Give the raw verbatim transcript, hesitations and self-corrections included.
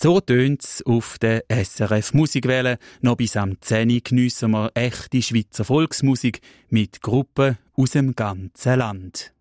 So tönt's auf der S R F Musikwelle. Noch bis am zehn Uhr geniessen wir echte Schweizer Volksmusik mit Gruppen aus dem ganzen Land.